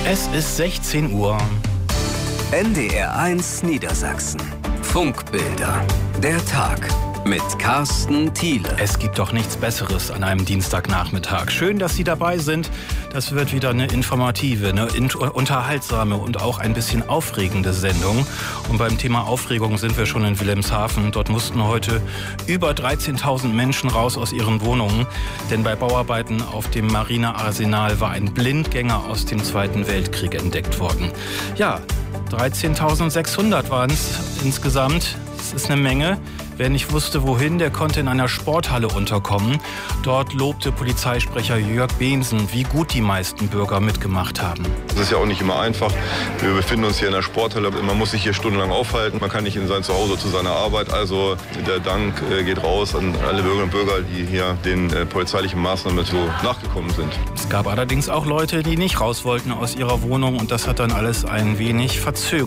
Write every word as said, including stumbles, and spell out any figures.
Es ist sechzehn Uhr. N D R eins Niedersachsen. Funkbilder. Der Tag mit Carsten Thiele. Es gibt doch nichts Besseres an einem Dienstagnachmittag. Schön, dass Sie dabei sind. Das wird wieder eine informative, eine unterhaltsame und auch ein bisschen aufregende Sendung. Und beim Thema Aufregung sind wir schon in Wilhelmshaven. Dort mussten heute über dreizehntausend Menschen raus aus ihren Wohnungen. Denn bei Bauarbeiten auf dem Marinearsenal war ein Blindgänger aus dem Zweiten Weltkrieg entdeckt worden. Ja, dreizehntausendsechshundert waren es insgesamt. Das ist eine Menge. Wer nicht wusste, wohin, der konnte in einer Sporthalle unterkommen. Dort lobte Polizeisprecher Jörg Behnsen, wie gut die meisten Bürger mitgemacht haben. Das ist ja auch nicht immer einfach. Wir befinden uns hier in der Sporthalle. Man muss sich hier stundenlang aufhalten. Man kann nicht in sein Zuhause zu seiner Arbeit. Also der Dank geht raus an alle Bürgerinnen und Bürger, die hier den polizeilichen Maßnahmen so nachgekommen sind. Es gab allerdings auch Leute, die nicht raus wollten aus ihrer Wohnung. Und das hat dann alles ein wenig verzögert.